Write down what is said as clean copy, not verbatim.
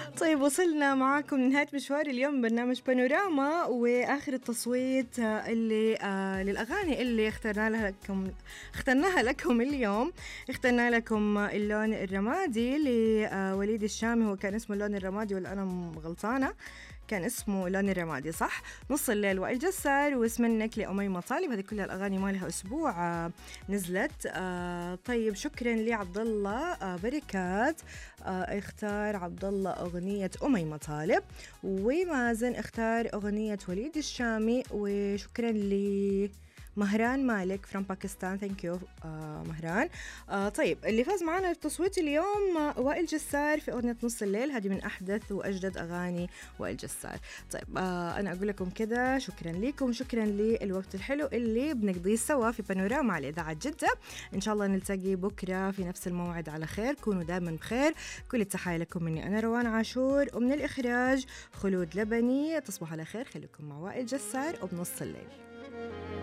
طيب وصلنا معاكم لنهاية مشوار اليوم برنامج بانوراما، وآخر التصويت اللي للأغاني اللي اخترناها لكم اليوم. اخترنا لكم اللون الرمادي لوليد الشامي. هو كان اسمه اللون الرمادي ولا أنا غلطانة؟ كان اسمه لون الرمادي صح. نص الليل وائل جسار، واسمنك لأميمة طالب. هذه كلها الأغاني ما لها أسبوع نزلت. طيب شكرا لعبد الله بركات، اختار عبد الله أغنية أميمة طالب، ومازن اختار أغنية وليد الشامي. وشكرا مهران مالك from باكستان. ثانك يو مهران. طيب اللي فاز معنا التصويت اليوم وائل جسار في أغنية نص الليل. هذه من أحدث وأجدد أغاني وائل جسار. طيب أنا أقول لكم كذا، شكرا لكم، شكرا للوقت الحلو اللي بنقضيه سوا في بانوراما على إذاعة جدة. إن شاء الله نلتقي بكرة في نفس الموعد على خير. كونوا دائما بخير. كل التحية لكم مني أنا روان عاشور، ومن الإخراج خلود لبني. تصبحوا على خير. خليكم مع وائل جسار وبنص الليل.